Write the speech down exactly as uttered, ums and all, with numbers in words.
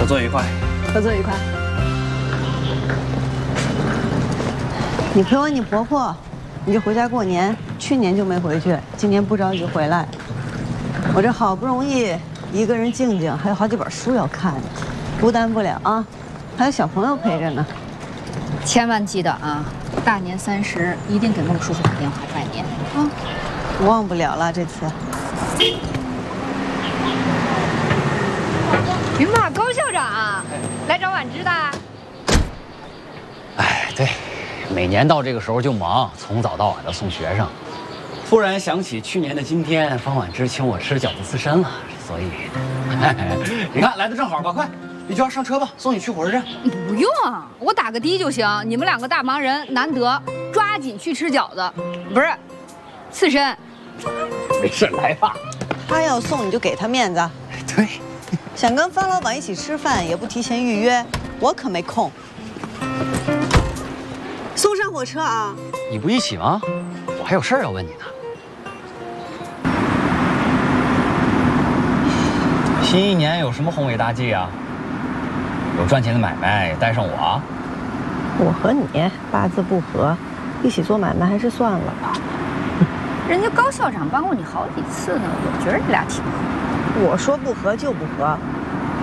合作愉快， 合作愉快。你陪完你婆婆，你就回家过年。去年就没回去，今年不着急回来。我这好不容易一个人静静，还有好几本书要看，孤单不了啊。还有小朋友陪着呢。 千万记得啊，大年三十一定给孟叔叔打电话拜年啊！ 忘不了了这次。 云马高校长来找婉芝的。 哎，对，每年到这个时候就忙，从早到晚的送学生。突然想起去年的今天，方婉芝请我吃饺子刺身了，所以，你看来的正好吧，快，李娟上车吧，送你去火车站。 不用，我打个的就行。你们两个大忙人，难得抓紧去吃饺子，不是刺身。 没事，来吧。 他要送你就给他面子。 对。 想跟方老板一起吃饭也不提前预约，我可没空。送上火车啊！ 你不一起吗？我还有事儿要问你呢。新一年有什么宏伟大计啊？有赚钱的买卖带上我啊？ 我和你八字不合，一起做买卖还是算了吧。 人家高校长帮过你好几次呢，我觉得你俩挺合。 我说不合就不合，